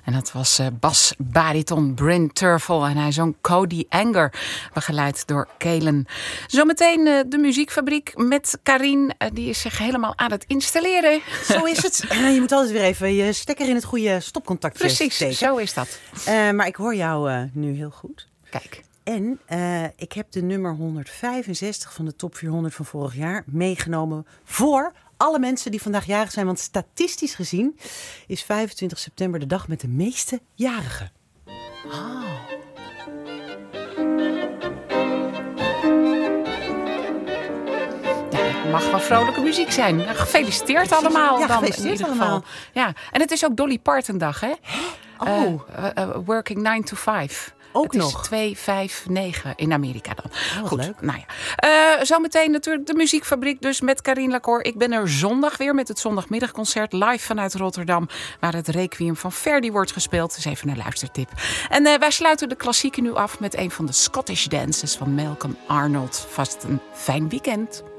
En dat was bas-bariton Bryn Terfel. En hij zong Cody Anger, begeleid door Kelen. Zometeen de muziekfabriek met Karien. Die is zich helemaal aan het installeren. Zo is het. Je moet altijd weer even je stekker in het goede stopcontactje Precies, steken. zo is dat. Maar ik hoor jou nu heel goed. Kijk. En ik heb de nummer 165 van de top 400 van vorig jaar meegenomen voor alle mensen die vandaag jarig zijn. Want statistisch gezien is 25 september de dag met de meeste jarigen. Oh. Ja, het mag wel vrolijke muziek zijn. Nou, gefeliciteerd allemaal. Ja, dan, gefeliciteerd in ieder allemaal. geval. Ja. En het is ook Dolly Parton dag, hè? Working 9 to 5. Ook het is nog. 259 in Amerika dan. Wat Goed, leuk. nou ja. Zometeen natuurlijk de muziekfabriek dus met Karien Lacor. Ik ben er zondag weer met het zondagmiddagconcert live vanuit Rotterdam. Waar het Requiem van Verdi wordt gespeeld. Dus even een luistertip. En wij sluiten de klassieken nu af met een van de Scottish dances van Malcolm Arnold. Vast een fijn weekend.